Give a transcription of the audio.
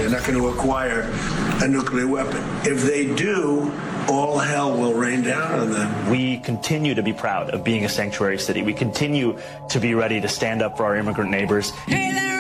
They're not going to acquire a nuclear weapon. If they do, all hell will rain down on them. We continue to be proud of being a sanctuary city. We continue to be ready to stand up for our immigrant neighbors.